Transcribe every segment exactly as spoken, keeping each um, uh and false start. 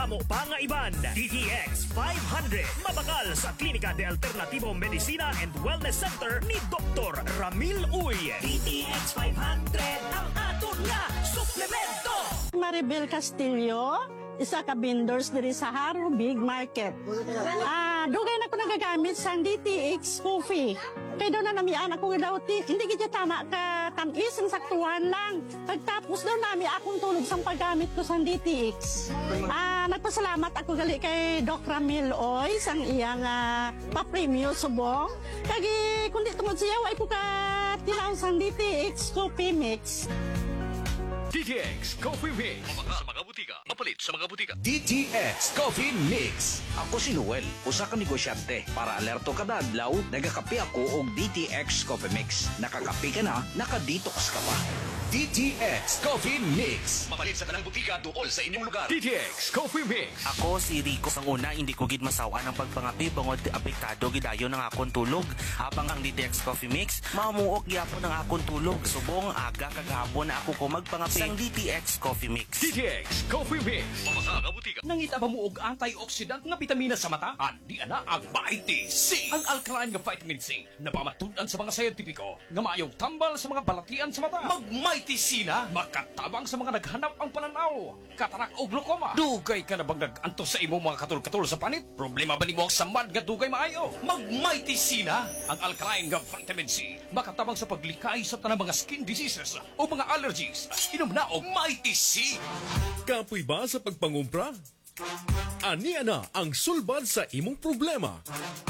amo pa nga iban. D T X five hundred. Mabakal sa Klinika de Alternativo Medicina and Wellness Center ni Doktor Ramil Uy. D T X five hundred ang aton nga suplemento. Maribel Castillo, isa ka vendors diri sa Haro Big Market. Ah, dugay na ko nagagamit sa D T X coffee. Kaya doon na namian ako daw, hindi kita tama ka tamis, ang saktuhan lang. Pagtapos doon nami akong tulog sa paggamit ko sa D T X. Ah, nagpasalamat ako gali kay Doc Ramil Oy, sang iyang uh, pa-premium subong. Kagi kundi tungod siya, ay ko ka tilaw sa D T X coffee mix. D T X Coffee Mix. Mabakal sa mga butika. Mapalit sa mga butika. D T X Coffee Mix. Ako si Noel, usa ka negosyante. Para alerto kada adlaw, nagakape ako og D T X Coffee Mix. Nakakape ka na, nakadetox ka pa. D T X Coffee Mix. Mapalit sa tanang butika tuol sa inyong lugar. D T X Coffee Mix. Ako si Rico. Sang una, hindi ko gid masawa ng pagpangapi bangod apektado gidayon ng akong tulog. Habang ang D T X Coffee Mix, mamuok gyapon ng akong tulog. Subong aga kagahapon na ako ko magpangapi sang D T X Coffee Mix. D T X Coffee Mix. Mabakal nga butika. Nangita ba mo og antioxidant nga bitamina sa mata? Andi ana ang Mighty C. Ang alkaline nga vitamin C na pamatudan sa mga scientifico nga maayong tambal sa mga balatian sa mata. Mag Mighty C na makatabang sa mga naghanap ang pananaw, katarak o glaucoma. Dugay ka na bang nag-anto sa imong mga katul-katul sa panit? Problema ba nimo ang samad nga dugay maayo? Mag Mighty C na ang alkaline nga vitamin C makatabang sa paglikay sa tanang mga skin diseases o mga allergies. Inom na og Mighty C. Kapoy ba sa pagpangumpra? Ania na ang sulbad sa imong problema.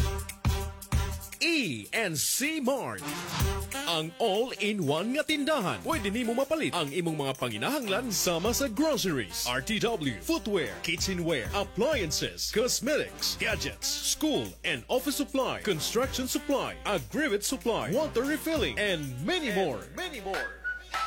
E and C Mart. Ang all-in-one nga tindahan. Pwede nimo mapalit ang imong mga panginahanglan sama sa groceries, R T W, footwear, kitchenware, appliances, cosmetics, gadgets, school and office supply, construction supply, aggregate supply, water refilling, and many more. Many more.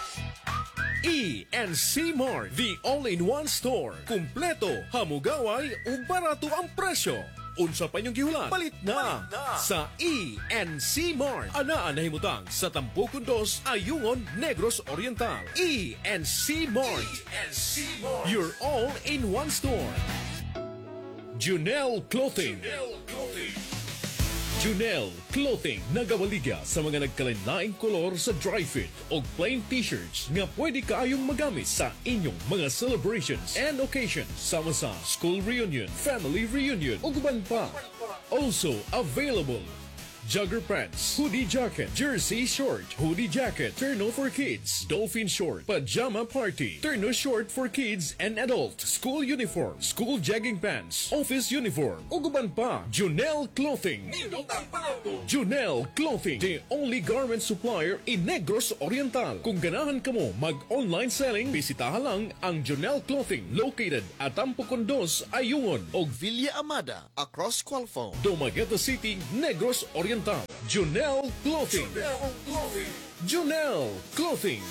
E and C Mart, the all-in-one store. Kumpleto, hamugaway, ug barato ang presyo. Unsa pa inyong gihulan? Palit na, Palit na sa E and C Mart. Anaan na himutang sa Tampukan dos, Ayungon, Negros Oriental. E and C Mart. E and C Mart. Your all-in-one store. Junel Clothing. Junel Clothing. Junel Clothing, nagawaligya sa mga nagkalain-laing kolor sa dry fit o plain t-shirts nga pwede kaayong magamit sa inyong mga celebrations and occasions sama sa school reunion, family reunion o guban pa. Also available jogger pants, hoodie jacket, jersey short, hoodie jacket, terno for kids, dolphin short, pajama party, terno short for kids and adult, school uniform, school jogging pants, office uniform, uguban pa. Junel Clothing. Junel Clothing, the only garment supplier in Negros Oriental. Kung ganahan ka mo mag-online selling, bisitahan lang ang Junel Clothing located at Tampukan dos, Ayungon og Villa Amada across Qualphone, Dumaguete City, Negros Oriental. Junel Clothing. Junel Clothing.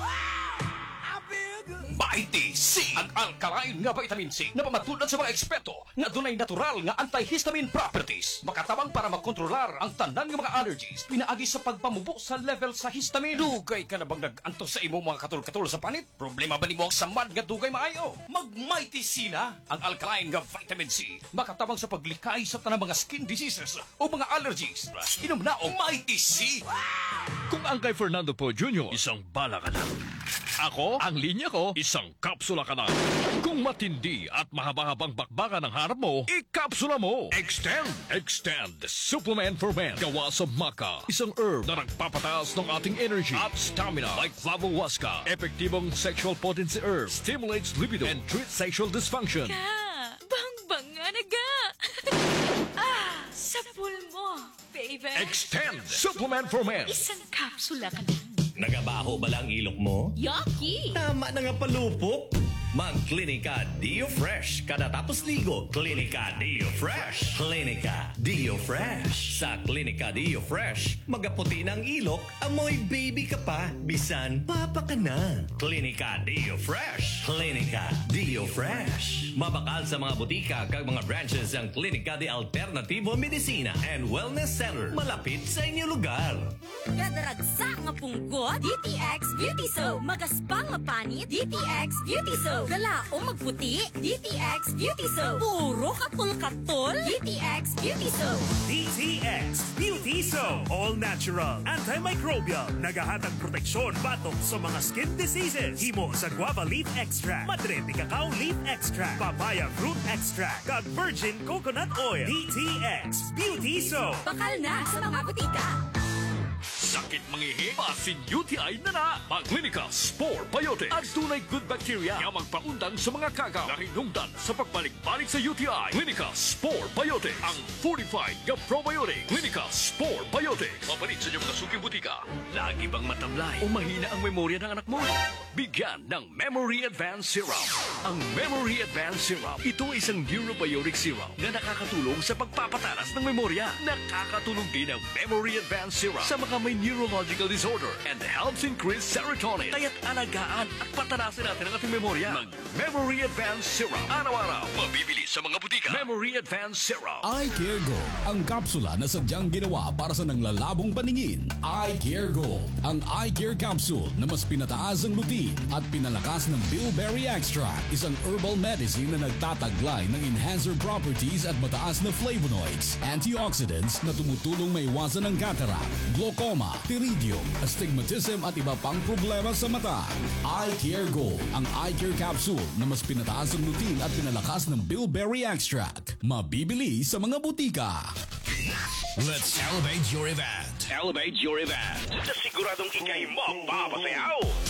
Mighty C, ang alkaline nga vitamin C na pamatudan sa mga eksperto nga dunay natural nga antihistamine properties. Makatabang para makontrolar ang tanan nga mga allergies pinaagi sa pagpamubo sa level sa histamine. Dugay ka na bang nag-anto sa imong mga katul-katul sa panit? Problema ba nimo ang samad nga dugay maayo? Mag Mighty C na ang alkaline nga vitamin C makatabang sa paglikay sa tanang mga skin diseases o mga allergies. Inom na og Mighty C. Kung ang kay Fernando Po Junior, isang bala ka na. Ako, ang linya ko, isang kapsula ka na. Kung matindi at mahaba-habang bakbakan ng harap mo, ikapsula mo. Extend, Extend, Supplement for Men. Gawa sa maca, isang herb na nagpapataas ng ating energy at stamina like flavowaska. Epektibong sexual potency herb, stimulates libido and treats sexual dysfunction. Ka, bang-bang nga naga. Ah, sapul mo, baby. Extend, Supplement for Men. Isang kapsula ka na. Nagabaho ba lang ilok mo? Yucky! Tama na nga palupok. Mag-Klinika Dio Fresh kada tapos ligo. Klinika Dio Fresh. Klinika Dio Fresh. Sa Klinika Dio Fresh, magaputi ng ilok, amoy baby ka pa, bisan papa ka na. Klinika Dio Fresh. Klinika Dio Fresh. Mabakal sa mga butika kag mga branches ang Klinika de Alternativo Medicina and Wellness Center malapit sa inyong lugar. Gadaragsa nga punggot, D T X Beauty Soap. Magaspang nga panit, D T X Beauty Soap. gala o magputi. D T X Beauty Soap. Puro katol-katol. D T X Beauty Soap. D T X Beauty Soap. All natural, antimicrobial, nagahatag proteksyon batok sa mga skin diseases. Himo sa guava leaf extract, madre de cacao leaf extract, papaya fruit extract, kag virgin coconut oil. D T X Beauty Soap. Bakal na sa mga butika. Sakit mangihi, pasin U T I na na. Mag-Clinical Spore Biotics. At tunay good bacteria na magpaundang sa mga kagaw na hinungdan sa pagbalik-balik sa U T I. Clinical Spore Biotics. Ang fortified na probiotic. Clinical Spore Biotics. Mapalit sa inyong mga suking butika. Lagi bang matamlay o mahina ang memorya ng anak mo? Bigyan ng Memory Advanced Syrup. Ang Memory Advanced Syrup, ito ay isang neurobiotic syrup na nakakatulong sa pagpapatalas ng memorya. Nakakatulong din ang Memory Advanced Syrup sa mga may neurological disorder and helps increase serotonin. Kaya't alagaan at patanasin natin ang ating memorya. Mag Memory Advanced Syrup. Araw-araw, mabibili sa mga butika. Memory Advanced Syrup. Eye Care Gold, ang kapsula na sadyang ginawa para sa nanglalabong paningin. Eye Care Gold, ang Eye Care Capsule na mas pinataas ang lutin at pinalakas ng bilberry extract. Isang herbal medicine na nagtataglay ng enhancer properties at mataas na flavonoids, antioxidants na tumutulong maiwasan ang cataract, glaucoma, pterygium, astigmatism at iba pang problema sa mata. Eye Care Gold, ang Eye Care Capsule na mas pinataas ang lutin at pinalakas ng bilberry extract. Mabibili sa mga butika. Let's elevate your event. Elevate your event. Sa siguradong ikay mapapasayaw.